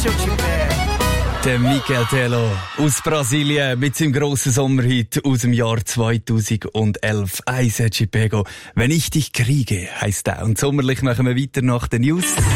Der Miguel Tello aus Brasilien mit seinem grossen Sommerhit aus dem Jahr 2011. Sergi Pego. Wenn ich dich kriege, heisst der. Und sommerlich machen wir weiter nach den News.